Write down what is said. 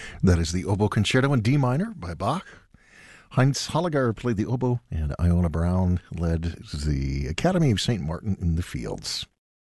That is the Oboe Concerto in D minor by Bach. Heinz Holliger played the oboe, and Iona Brown led the Academy of St. Martin in the Fields.